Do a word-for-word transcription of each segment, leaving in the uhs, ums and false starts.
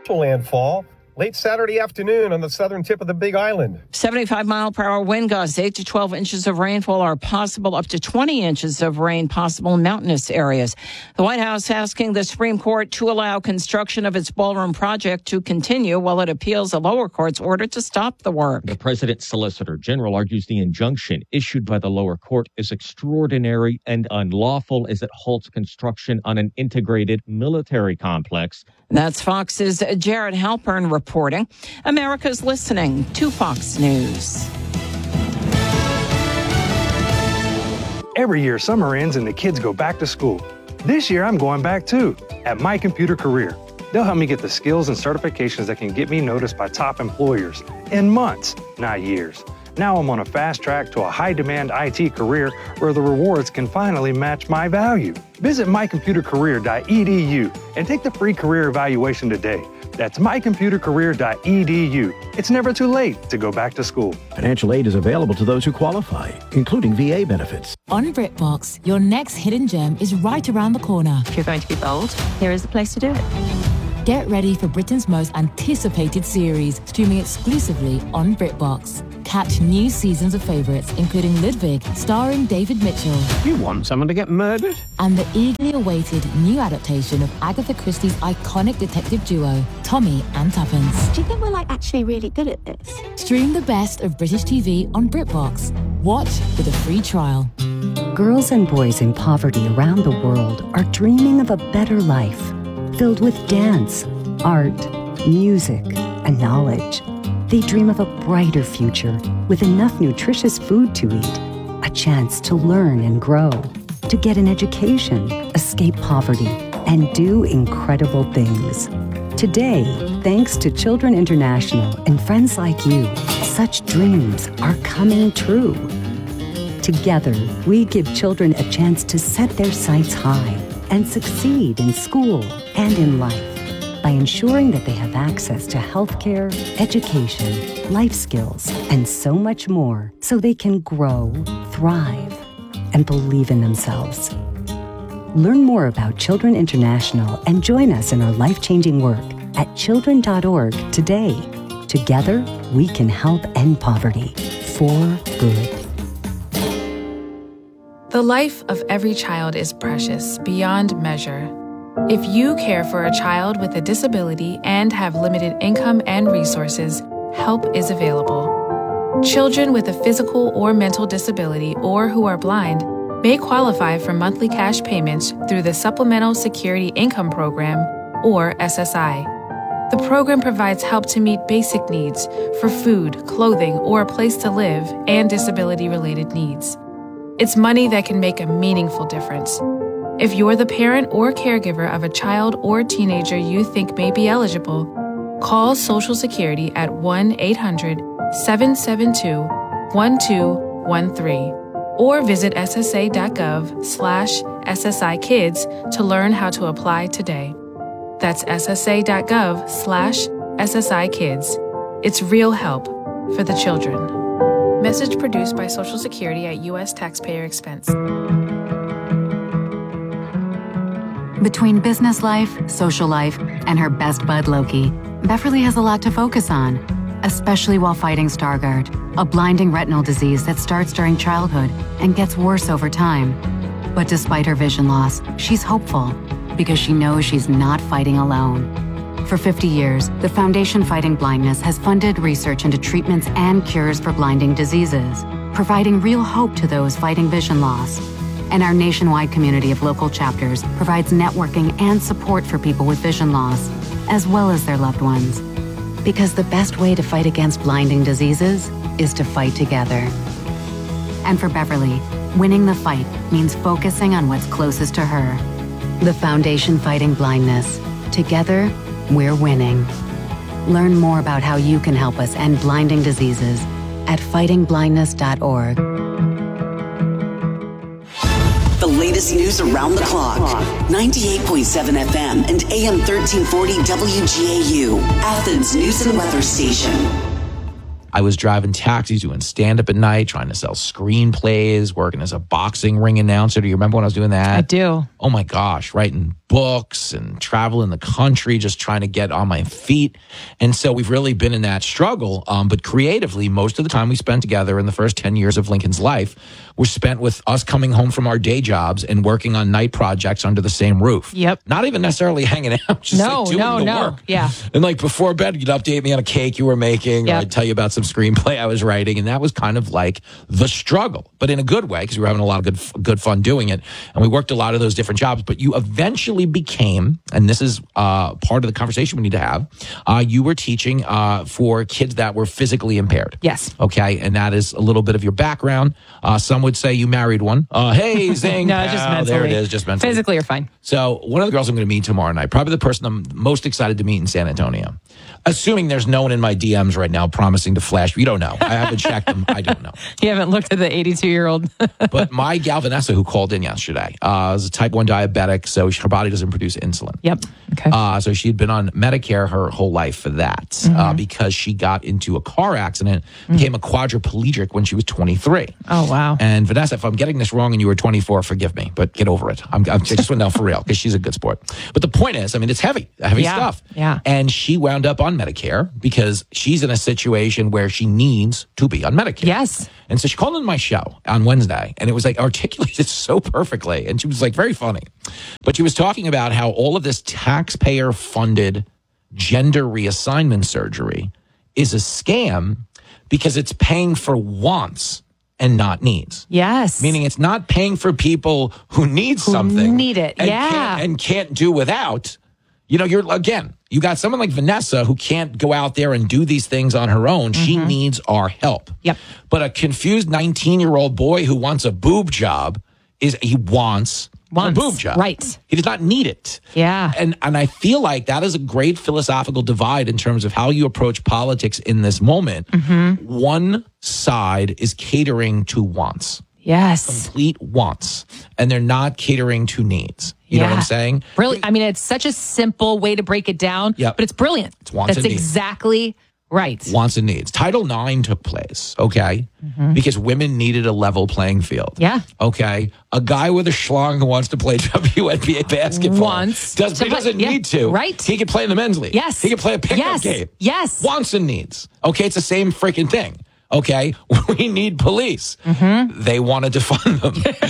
to landfall late Saturday afternoon on the southern tip of the Big Island. seventy-five mile per hour wind gusts, eight to twelve inches of rainfall are possible, up to twenty inches of rain possible in mountainous areas. The White House asking the Supreme Court to allow construction of its ballroom project to continue while it appeals a lower court's order to stop the work. The president's solicitor general argues the injunction issued by the lower court is extraordinary and unlawful as it halts construction on an integrated military complex. That's Fox's Jared Halpern reporting. America's listening to Fox News. Every year, summer ends and the kids go back to school. This year, I'm going back too, at My Computer Career. They'll help me get the skills and certifications that can get me noticed by top employers in months, not years. Now I'm on a fast track to a high-demand I T career where the rewards can finally match my value. Visit my computer career dot e d u and take the free career evaluation today. That's my computer career dot e d u. It's never too late to go back to school. Financial aid is available to those who qualify, including V A benefits. On BritBox, your next hidden gem is right around the corner. If you're going to be bold, here is the place to do it. Get ready for Britain's most anticipated series, streaming exclusively on BritBox. Catch new seasons of favourites, including Ludwig, starring David Mitchell. You want someone to get murdered? And the eagerly awaited new adaptation of Agatha Christie's iconic detective duo, Tommy and Tuppence. Do you think we're like actually really good at this? Stream the best of British T V on BritBox. Watch with a free trial. Girls and boys in poverty around the world are dreaming of a better life, filled with dance, art, music, and knowledge. They dream of a brighter future with enough nutritious food to eat, a chance to learn and grow, to get an education, escape poverty, and do incredible things. Today, thanks to Children International and friends like you, such dreams are coming true. Together, we give children a chance to set their sights high and succeed in school and in life, by ensuring that they have access to healthcare, education, life skills, and so much more, so they can grow, thrive, and believe in themselves. Learn more about Children International and join us in our life-changing work at children dot org today. Together, we can help end poverty for good. The life of every child is precious beyond measure. If you care for a child with a disability and have limited income and resources, help is available. Children with a physical or mental disability or who are blind may qualify for monthly cash payments through the Supplemental Security Income Program, or S S I. The program provides help to meet basic needs for food, clothing, or a place to live, and disability-related needs. It's money that can make a meaningful difference. If you're the parent or caregiver of a child or teenager you think may be eligible, call Social Security at one eight hundred seven seven two one two one three or visit ssa.gov slash SSI Kids to learn how to apply today. That's ssa.gov slash SSI Kids. It's real help for the children. Message produced by Social Security at U S taxpayer expense. Between business life, social life, and her best bud Loki, Beverly has a lot to focus on, especially while fighting Stargardt, a blinding retinal disease that starts during childhood and gets worse over time. But despite her vision loss, she's hopeful because she knows she's not fighting alone. For fifty years, the Foundation Fighting Blindness has funded research into treatments and cures for blinding diseases, providing real hope to those fighting vision loss. And our nationwide community of local chapters provides networking and support for people with vision loss, as well as their loved ones. Because the best way to fight against blinding diseases is to fight together. And for Beverly, winning the fight means focusing on what's closest to her. The Foundation Fighting Blindness. Together, we're winning. Learn more about how you can help us end blinding diseases at fighting blindness dot org. The latest news around the clock. ninety-eight point seven F M and A M thirteen forty W G A U, Athens News and Weather Station. I was driving taxis, doing stand-up at night, trying to sell screenplays, working as a boxing ring announcer. Do you remember when I was doing that? I do. Oh my gosh, writing books and travel in the country, just trying to get on my feet. And so we've really been in that struggle. Um, but creatively, most of the time we spent together in the first ten years of Lincoln's life was spent with us coming home from our day jobs and working on night projects under the same roof. Yep. Not even necessarily hanging out, just no, like doing no, the no. work. Yeah. And like before bed, you'd update me on a cake you were making, Yep. or I'd tell you about some screenplay I was writing. And that was kind of like the struggle, but in a good way, because we were having a lot of good, good fun doing it. And we worked a lot of those different jobs, but you eventually became, and this is uh, part of the conversation we need to have, uh, you were teaching uh, for kids that were physically impaired. Yes. Okay. And that is a little bit of your background. Uh, some would say you married one. Uh, hey, zing. No, just pow. mentally. There it is, just mentally. Physically, you're fine. So one of the girls I'm going to meet tomorrow night, probably the person I'm most excited to meet in San Antonio, assuming there's no one in my D Ms right now promising to flash. You don't know. I haven't checked them. I don't know. You haven't looked at the eighty-two-year-old. But my gal Vanessa, who called in yesterday, uh, is a type one diabetic, so her body doesn't produce insulin. Yep. Okay. Uh, so she had been on Medicare her whole life for that, mm-hmm. uh, because she got into a car accident, mm-hmm. became a quadriplegic when she was twenty-three. Oh, wow. And Vanessa, if I'm getting this wrong and you were twenty-four, forgive me, but get over it. I'm, I'm just went down for real, because she's a good sport. But the point is, I mean, it's heavy, heavy yeah. stuff. Yeah. And she wound up on Medicare because she's in a situation where she needs to be on Medicare. Yes. And so she called in my show on Wednesday, and it was like articulated so perfectly. And she was like very funny. But she was talking about how all of this taxpayer funded gender reassignment surgery is a scam because it's paying for wants and not needs. Yes. Meaning it's not paying for people who need who something. need it. And yeah. Can't, and can't do without. You know, you're, again, you got someone like Vanessa who can't go out there and do these things on her own. Mm-hmm. She needs our help. Yep. But a confused nineteen-year-old boy who wants a boob job is, he wants, wants a boob job. Right. He does not need it. Yeah. And and I feel like that is a great philosophical divide in terms of how you approach politics in this moment. Mm-hmm. One side is catering to wants. Yes. Complete wants. And they're not catering to needs. You yeah. know what I'm saying? Brilliant. I mean, it's such a simple way to break it down, yep. but it's brilliant. It's wants That's and needs. exactly right. Wants and needs. Title nine took place, okay? Mm-hmm. Because women needed a level playing field. Yeah. Okay? A guy with a schlong who wants to play W N B A basketball. Wants. Does, he doesn't yeah. need to. Right. He can play in the men's league. Yes. He can play a pickup yes. game. Yes. Wants and needs. Okay? It's the same freaking thing. Okay, we need police. Mm-hmm. They want to defund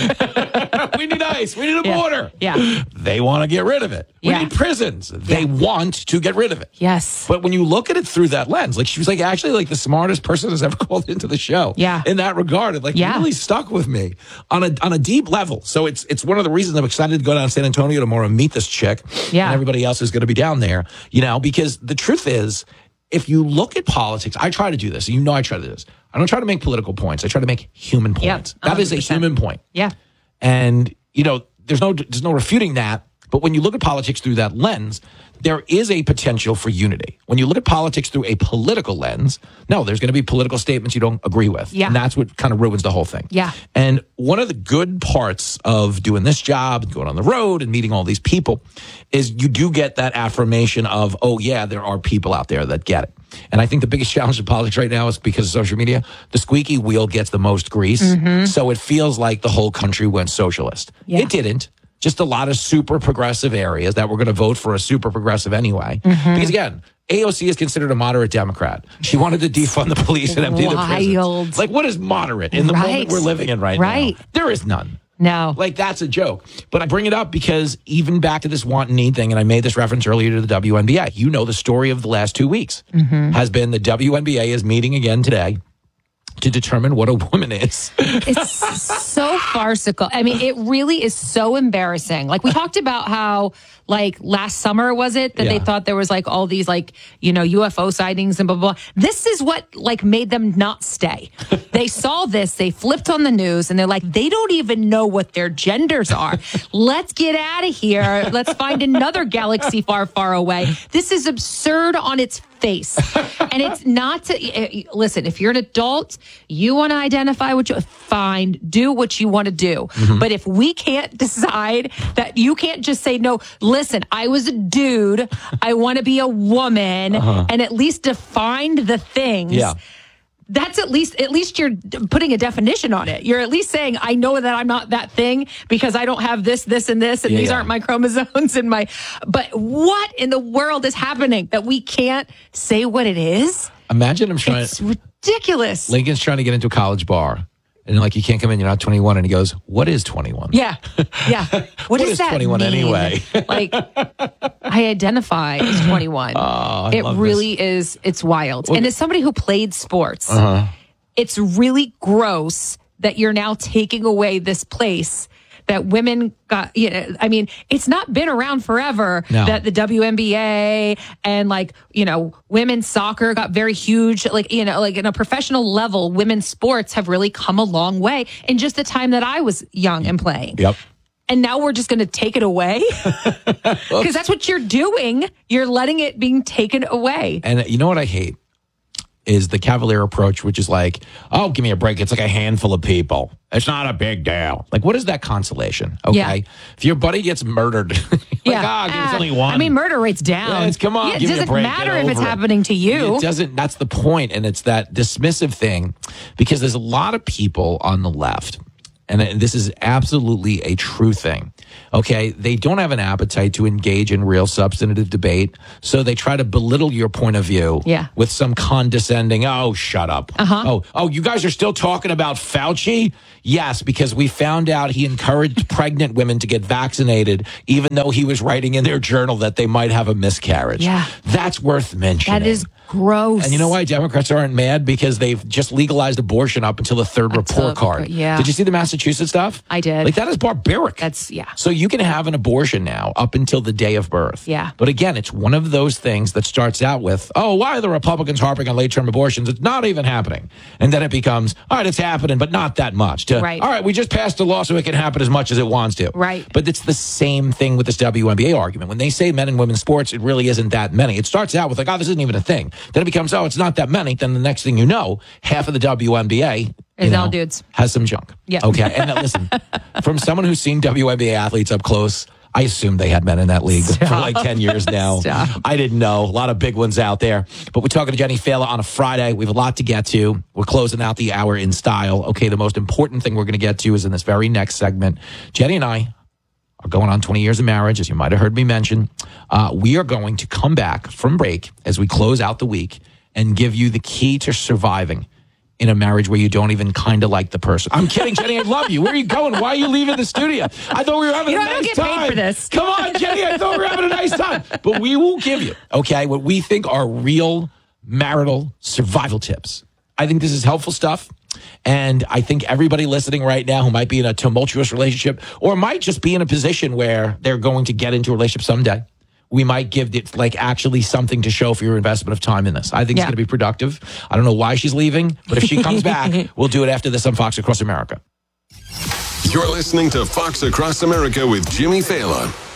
them. We need ICE. We need a yeah. border. Yeah. They want to get rid of it. We yeah. need prisons. They yeah. want to get rid of it. Yes. But when you look at it through that lens, like she was like actually like the smartest person who's ever called into the show. Yeah. In that regard, it like yeah. really stuck with me on a on a deep level. So it's it's one of the reasons I'm excited to go down to San Antonio tomorrow and meet this chick. Yeah. And everybody else is going to be down there. You know, because the truth is, if you look at politics, I try to do this. You know I try to do this. I don't try to make political points. I try to make human points. Yep, that is a human point. Yeah. And, you know, there's no there's no refuting that. But when you look at politics through that lens, there is a potential for unity. When you look at politics through a political lens, no, there's going to be political statements you don't agree with. Yeah. And that's what kind of ruins the whole thing. Yeah. And one of the good parts of doing this job and going on the road and meeting all these people is you do get that affirmation of, oh, yeah, there are people out there that get it. And I think the biggest challenge in politics right now is because of social media, the squeaky wheel gets the most grease. Mm-hmm. So it feels like the whole country went socialist. Yeah. It didn't. Just a lot of super progressive areas that were going to vote for a super progressive anyway. Mm-hmm. Because again, A O C is considered a moderate Democrat. She wanted to defund the police and empty Wild. the prisons. Like, what is moderate in the right. moment we're living in right, right. now? There is none. No. Like, that's a joke. But I bring it up because even back to this want and need thing, and I made this reference earlier to the W N B A. You know the story of the last two weeks mm-hmm. has been the W N B A is meeting again today to determine what a woman is. It's so farcical. I mean, it really is so embarrassing. Like, we talked about how, like, last summer, was it, that yeah. they thought there was, like, all these, like, you know, U F O sightings and blah, blah, blah. This is what, like, made them not stay. They saw this, they flipped on the news, and they're like, they don't even know what their genders are. Let's get out of here. Let's find another galaxy far, far away. This is absurd on its face. And it's not to, listen, if you're an adult, you want to identify what you, fine, do what you want to do. Mm-hmm. But if we can't decide that, you can't just say, no, listen, I was a dude, I want to be a woman, uh-huh. and at least define the things. Yeah. that's at least at least you're putting a definition on it. You're at least saying, I know that I'm not that thing because I don't have this, this, and this, and Yeah, these yeah. aren't my chromosomes and my. But what in the world is happening that we can't say what it is? Imagine I'm trying. It's ridiculous. Lincoln's trying to get into a college bar, and like you can't come in. You're not twenty-one, and he goes, "What is twenty-one?" Yeah, yeah. What, What does is that twenty-one mean? anyway? Like, I identify as twenty-one. Oh, I it love really this. is. It's wild. Well, and as somebody who played sports, Uh-huh. it's really gross that you're now taking away this place that women got. You know, I mean, it's not been around forever. No. That the W N B A and like you know, women's soccer got very huge. Like you know, like in a professional level, women's sports have really come a long way in just the time that I was young and playing. Yep. And now we're just going to take it away because that's what you're doing. You're letting it being taken away. And you know what I hate is the cavalier approach, which is like, "Oh, give me a break. It's like a handful of people. It's not a big deal." Like, what is that consolation? Okay, Yeah. if your buddy gets murdered, like, Yeah. ah, give us Uh, only one. I mean, murder rate's down. Yeah, it's- come on, Yeah, it give me a doesn't break, matter get if it's over it. happening to you. It doesn't. That's the point, and it's that dismissive thing, because there's a lot of people on the left, and this is absolutely a true thing. Okay, they don't have an appetite to engage in real substantive debate, so they try to belittle your point of view Yeah. with some condescending, "Oh, shut up. Uh-huh. Oh, oh, you guys are still talking about Fauci?" Yes, because we found out he encouraged pregnant women to get vaccinated, even though he was writing in their journal that they might have a miscarriage. Yeah. That's worth mentioning. That is gross. And you know why Democrats aren't mad? Because they've just legalized abortion up until the third report card. yeah. Did you see the Massachusetts stuff? I did. Like, that is barbaric. That's, yeah. So you can have an abortion now up until the day of birth. Yeah. But again, it's one of those things that starts out with, "Oh, why are the Republicans harping on late-term abortions? It's not even happening." And then it becomes, "All right, it's happening, but not that much." To, Right. "All right, we just passed a law so it can happen as much as it wants to." Right. But it's the same thing with this W N B A argument. When they say men and women's sports, it really isn't that many. It starts out with like, "Oh, this isn't even a thing." Then it becomes, "Oh, it's not that many." Then the next thing you know, half of the W N B A Is you all know, dudes. has some junk. Yeah. Okay. And now, listen, from someone who's seen W N B A athletes up close, I assume they had men in that league Stop. for like ten years now. Stop. I didn't know. A lot of big ones out there. But we're talking to Jenny Fela on a Friday. We have a lot to get to. We're closing out the hour in style. Okay, the most important thing we're going to get to is in this very next segment. Jenny and I are going on twenty years of marriage, as you might have heard me mention. Uh, we are going to come back from break as we close out the week and give you the key to surviving in a marriage where you don't even kind of like the person. I'm kidding, Jenny. I love you. Where are you going? Why are you leaving the studio? I thought we were having You a know, I don't nice get paid time. for this. Come on, Jenny. I thought we were having a nice time. But we will give you, okay, what we think are real marital survival tips. I think this is helpful stuff. And I think everybody listening right now who might be in a tumultuous relationship or might just be in a position where they're going to get into a relationship someday, we might give it like actually something to show for your investment of time in this. I think Yeah. it's going to be productive. I don't know why she's leaving, but if she comes back, we'll do it after this on Fox Across America. You're listening to Fox Across America with Jimmy Fallon.